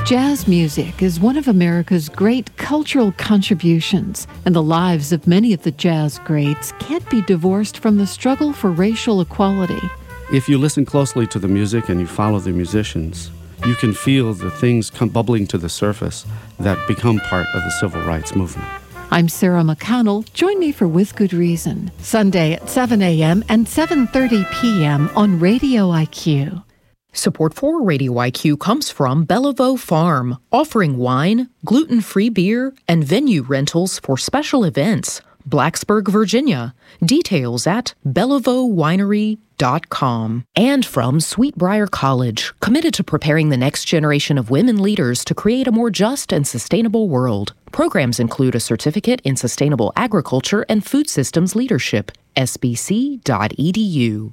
Jazz music is one of America's great cultural contributions, and the lives of many of the jazz greats can't be divorced from the struggle for racial equality. If you listen closely to the music and you follow the musicians, you can feel the things come bubbling to the surface that become part of the civil rights movement. I'm Sarah McConnell. Join me for With Good Reason, Sunday at 7 a.m. and 7:30 p.m. on Radio IQ. Support for Radio IQ comes from Bellevaux Farm, offering wine, gluten-free beer, and venue rentals for special events. Blacksburg, Virginia. Details at BellevauxWinery.com. And from Sweetbriar College, committed to preparing the next generation of women leaders to create a more just and sustainable world. Programs include a certificate in sustainable agriculture and food systems leadership. sbc.edu.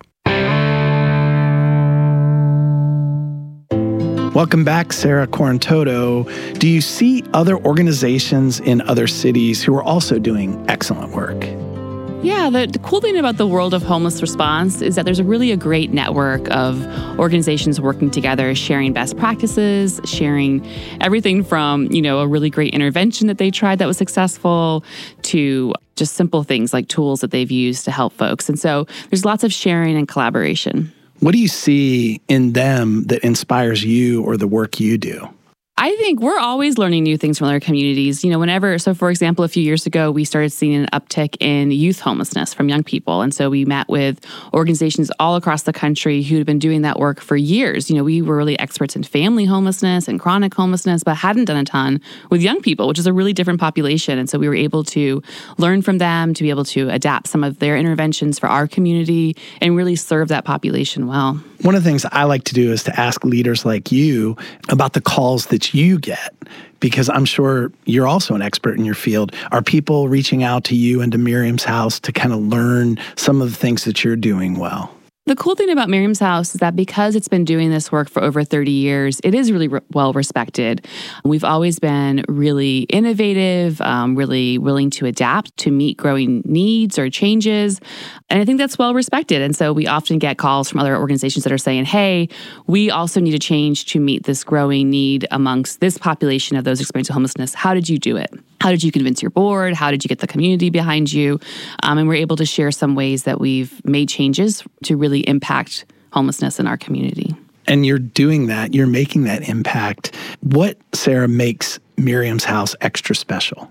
Welcome back, Sarah Quarantoto. Do you see other organizations in other cities who are also doing excellent work? Yeah, the cool thing about the World of Homeless Response is that there's a great network of organizations working together, sharing best practices, sharing everything from, a really great intervention that they tried that was successful to just simple things like tools that they've used to help folks. And so there's lots of sharing and collaboration. What do you see in them that inspires you or the work you do? I think we're always learning new things from other communities. So for example, a few years ago, we started seeing an uptick in youth homelessness from young people. And so we met with organizations all across the country who had been doing that work for years. We were really experts in family homelessness and chronic homelessness, but hadn't done a ton with young people, which is a really different population. And so we were able to learn from them, to be able to adapt some of their interventions for our community and really serve that population well. One of the things I like to do is to ask leaders like you about the calls that you get, because I'm sure you're also an expert in your field. Are people reaching out to you and to Miriam's House to kind of learn some of the things that you're doing well? The cool thing about Miriam's House is that because it's been doing this work for over 30 years, it is really well respected. We've always been really innovative, really willing to adapt to meet growing needs or changes. And I think that's well respected. And so we often get calls from other organizations that are saying, hey, we also need a change to meet this growing need amongst this population of those experiencing homelessness. How did you do it? How did you convince your board? How did you get the community behind you? And we're able to share some ways that we've made changes to really impact homelessness in our community. And you're doing that. You're making that impact. What, Sarah, makes Miriam's House extra special?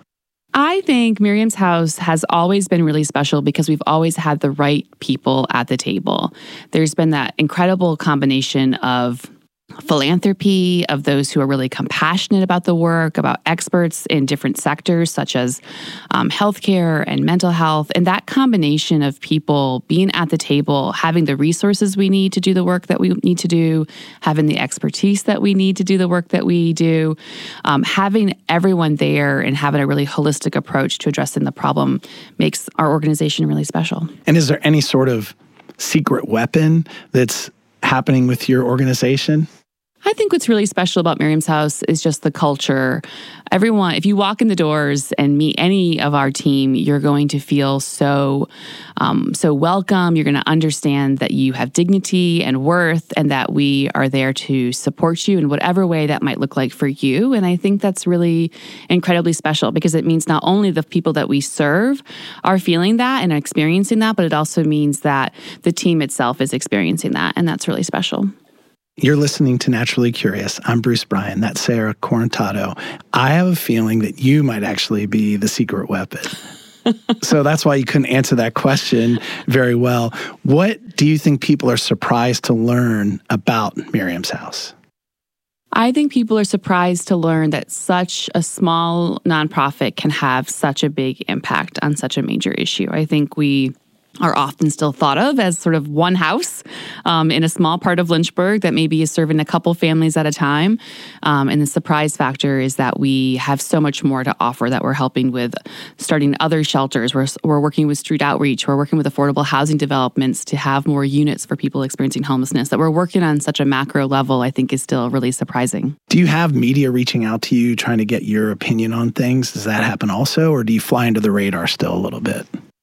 I think Miriam's House has always been really special because we've always had the right people at the table. There's been that incredible combination of philanthropy, of those who are really compassionate about the work, about experts in different sectors such as healthcare and mental health. And that combination of people being at the table, having the resources we need to do the work that we need to do, having the expertise that we need to do the work that we do, having everyone there and having a really holistic approach to addressing the problem makes our organization really special. And is there any sort of secret weapon that's happening with your organization? I think what's really special about Miriam's House is just the culture. Everyone, if you walk in the doors and meet any of our team, you're going to feel so welcome. You're going to understand that you have dignity and worth and that we are there to support you in whatever way that might look like for you. And I think that's really incredibly special because it means not only the people that we serve are feeling that and experiencing that, but it also means that the team itself is experiencing that. And that's really special. You're listening to Naturally Curious. I'm Bruce Bryan. That's Sarah Quarantoto. I have a feeling that you might actually be the secret weapon. So that's why you couldn't answer that question very well. What do you think people are surprised to learn about Miriam's House? I think people are surprised to learn that such a small nonprofit can have such a big impact on such a major issue. I think we are often still thought of as sort of one house in a small part of Lynchburg that maybe is serving a couple families at a time. And the surprise factor is that we have so much more to offer, that we're helping with starting other shelters. We're working with street outreach. We're working with affordable housing developments to have more units for people experiencing homelessness. That we're working on such a macro level, I think, is still really surprising. Do you have media reaching out to you trying to get your opinion on things? Does that happen also? Or do you fly under the radar still a little bit?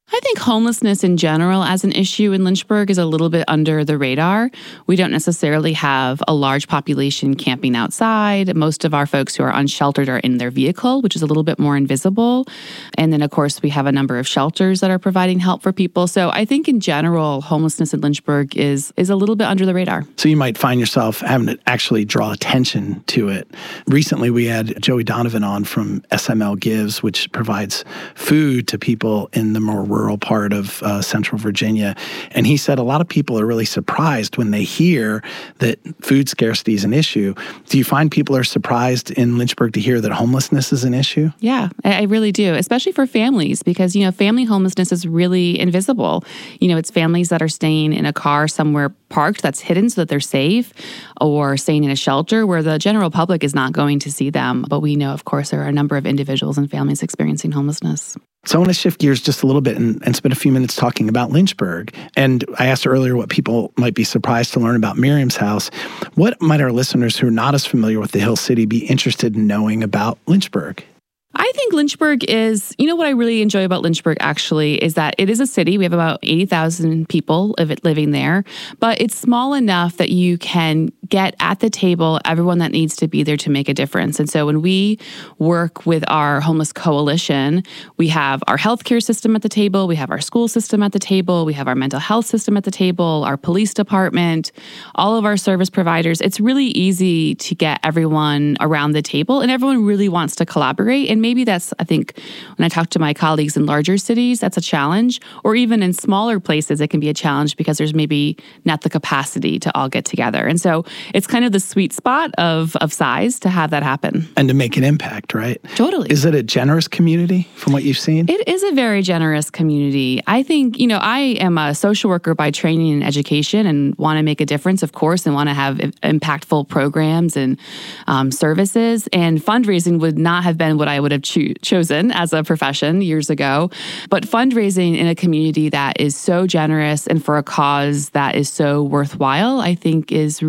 I think homelessness in general as an issue in Lynchburg is a little bit under the radar. We don't necessarily have a large population camping outside. Most of our folks who are unsheltered are in their vehicle, which is a little bit more invisible. And then, of course, we have a number of shelters that are providing help for people. So I think in general, homelessness in Lynchburg is a little bit under the radar. So you might find yourself having to actually draw attention to it. Recently, we had Joey Donovan on from SML Gives, which provides food to people in the more rural part of Central Virginia. And he said a lot of people are really surprised when they hear that food scarcity is an issue. Do you find people are surprised in Lynchburg to hear that homelessness is an issue? Yeah, I really do, especially for families, because, family homelessness is really invisible. It's families that are staying in a car somewhere parked that's hidden so that they're safe, or staying in a shelter where the general public is not going to see them. But we know, of course, there are a number of individuals and families experiencing homelessness. So I want to shift gears just a little bit and spend a few minutes talking about Lynchburg. And I asked earlier what people might be surprised to learn about Miriam's House. What might our listeners who are not as familiar with the Hill City be interested in knowing about Lynchburg? I think Lynchburg is, what I really enjoy about Lynchburg actually is that it is a city. We have about 80,000 people living there, but it's small enough that you can get at the table everyone that needs to be there to make a difference. And so when we work with our homeless coalition, we have our healthcare system at the table, we have our school system at the table, we have our mental health system at the table, our police department, all of our service providers. It's really easy to get everyone around the table, and everyone really wants to collaborate. And maybe that's, I think, when I talk to my colleagues in larger cities, that's a challenge. Or even in smaller places, it can be a challenge because there's maybe not the capacity to all get together. And so it's kind of the sweet spot of size to have that happen. And to make an impact, right? Totally. Is it a generous community from what you've seen? It is a very generous community. I think, I am a social worker by training and education and want to make a difference, of course, and want to have impactful programs and services. And fundraising would not have been what I would have chosen as a profession years ago. But fundraising in a community that is so generous and for a cause that is so worthwhile, I think is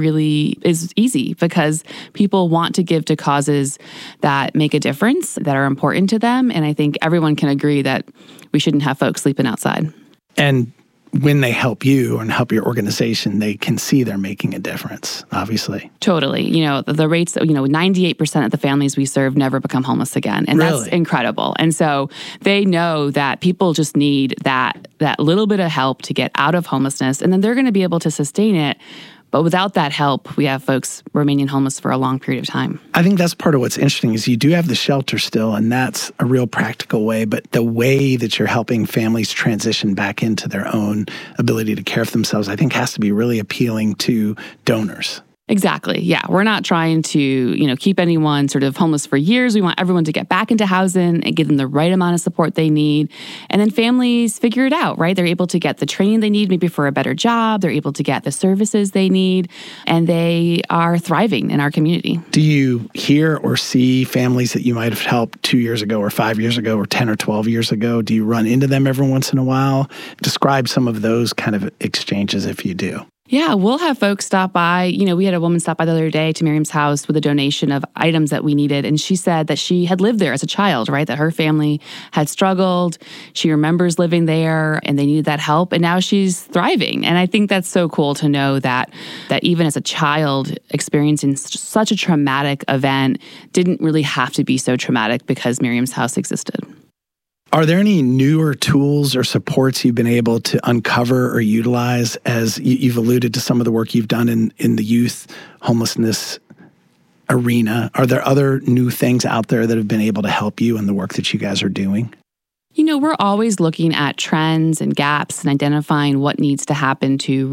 easy because people want to give to causes that make a difference, that are important to them. And I think everyone can agree that we shouldn't have folks sleeping outside. And when they help you and help your organization, they can see they're making a difference, obviously. Totally. The rates, 98% of the families we serve never become homeless again. And really? That's incredible. And so they know that people just need that little bit of help to get out of homelessness, and then they're going to be able to sustain it. But without that help, we have folks remaining homeless for a long period of time. I think that's part of what's interesting is you do have the shelter still, and that's a real practical way. But the way that you're helping families transition back into their own ability to care for themselves, I think has to be really appealing to donors. Exactly. Yeah. We're not trying to, keep anyone sort of homeless for years. We want everyone to get back into housing and give them the right amount of support they need. And then families figure it out, right? They're able to get the training they need maybe for a better job. They're able to get the services they need, and they are thriving in our community. Do you hear or see families that you might have helped 2 years ago or 5 years ago or 10 or 12 years ago? Do you run into them every once in a while? Describe some of those kind of exchanges if you do. Yeah, we'll have folks stop by. We had a woman stop by the other day to Miriam's house with a donation of items that we needed. And she said that she had lived there as a child, right? That her family had struggled. She remembers living there and they needed that help. And now she's thriving. And I think that's so cool to know that even as a child experiencing such a traumatic event didn't really have to be so traumatic because Miriam's house existed. Are there any newer tools or supports you've been able to uncover or utilize as you've alluded to some of the work you've done in the youth homelessness arena? Are there other new things out there that have been able to help you in the work that you guys are doing? We're always looking at trends and gaps and identifying what needs to happen to